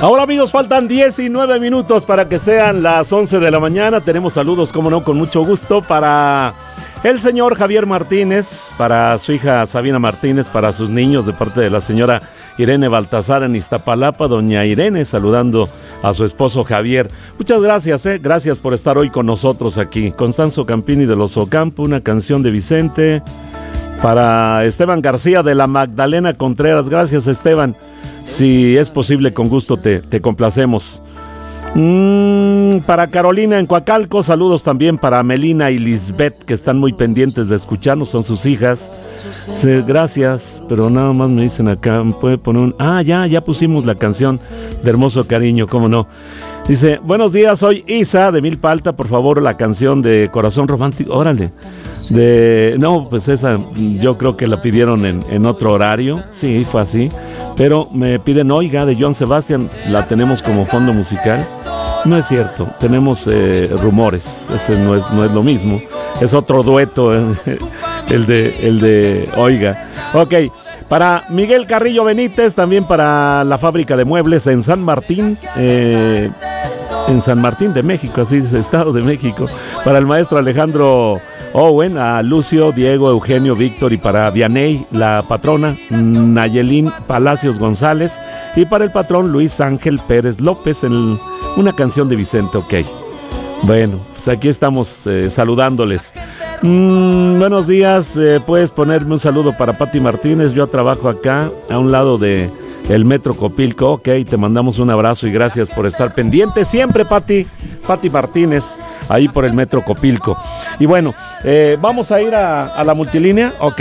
Ahora, amigos, faltan 19 minutos para que sean las 11 de la mañana. Tenemos saludos, como no, con mucho gusto para el señor Javier Martínez, para su hija Sabina Martínez, para sus niños de parte de la señora Irene Baltasar en Iztapalapa, doña Irene saludando a su esposo Javier. Muchas gracias, gracias por estar hoy con nosotros aquí. Constanzo Campini de Los Ocampo, una canción de Vicente. Para Esteban García de la Magdalena Contreras, gracias Esteban. Si es posible, con gusto te complacemos. Para Carolina en Coacalco, saludos también para Melina y Lisbeth, que están muy pendientes de escucharnos, son sus hijas. Sí, gracias, pero nada más me dicen acá, ¿me puede poner un...? Ya pusimos la canción de Hermoso Cariño, ¿cómo no? Dice, buenos días, soy Isa de Milpa Alta, por favor, la canción de Corazón Romántico, órale. No, pues esa yo creo que la pidieron en otro horario, sí, fue así. Pero me piden Oiga de Joan Sebastián, la tenemos como fondo musical. No es cierto, tenemos Rumores, ese no es lo mismo, es otro dueto, el de Oiga. Ok, para Miguel Carrillo Benítez, también para la fábrica de muebles en San Martín, de México, así es, Estado de México. Para el maestro Alejandro Owen, a Lucio, Diego, Eugenio, Víctor, y para Vianey, la patrona, Nayelín Palacios González, y para el patrón Luis Ángel Pérez López, en una canción de Vicente, ok. Bueno, pues aquí estamos saludándoles. Buenos días, puedes ponerme un saludo para Pati Martínez, yo trabajo acá, a un lado de el Metro Copilco, ok, te mandamos un abrazo y gracias por estar pendiente siempre, Pati Martínez, ahí por el Metro Copilco. Y bueno, vamos a ir a la multilínea, ok.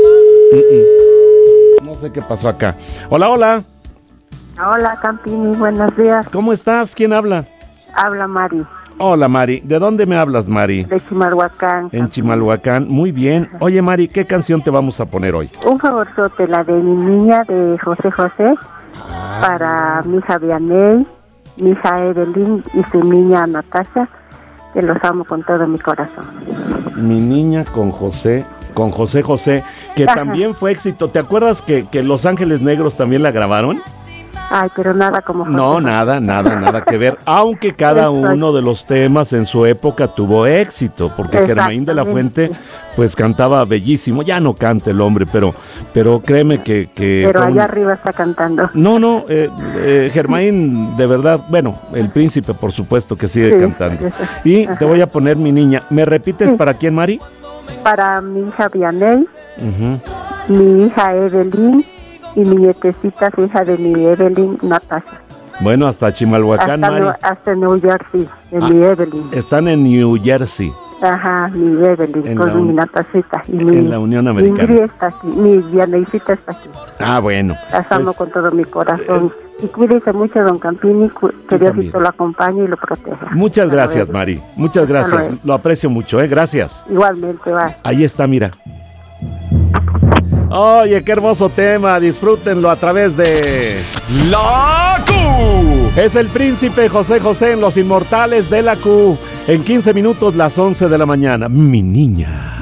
No sé qué pasó acá. Hola. Hola, Campini, buenos días. ¿Cómo estás? ¿Quién habla? Habla Mari. Hola, Mari. ¿De dónde me hablas, Mari? De Chimalhuacán. En Chimalhuacán, muy bien. Oye, Mari, ¿qué canción te vamos a poner hoy? Un favorzote, la de Mi Niña de José José, para mi hija Vianey, mi hija Evelyn y su niña Natasha, que los amo con todo mi corazón. Mi Niña con José José, que Ajá. También fue éxito. ¿Te acuerdas que Los Ángeles Negros también la grabaron? Ay, pero nada como José. No, nada que ver, aunque cada uno de los temas en su época tuvo éxito, porque Germain de la Fuente pues cantaba bellísimo, ya no canta el hombre, pero créeme que pero allá arriba está cantando. No, Germain, de verdad, bueno, el príncipe por supuesto que sigue cantando. Y Ajá. Te voy a poner Mi Niña, ¿me repites para quién, Mari? Para mi hija Vianey, mi hija Evelyn, y mi nietecita, hija de mi Evelyn, Natasha. Bueno, hasta Chimalhuacán, Mari. Hasta New Jersey, de mi Evelyn. Están en New Jersey. Ajá, mi Evelyn, con mi Natashita. En la Unión Americana. Mi está aquí, mi Vianeycita está aquí. Bueno. Las amo con todo mi corazón. Y cuídese mucho, don Campini, que Diosito lo acompañe y lo proteja. Muchas gracias, Mari. Muchas gracias. Lo aprecio mucho, gracias. Igualmente, va. Ahí está, mira. Oye, qué hermoso tema, disfrútenlo a través de La Q. Es el príncipe José José en Los Inmortales de la Q. En 15 minutos, las 11 de la mañana. Mi niña.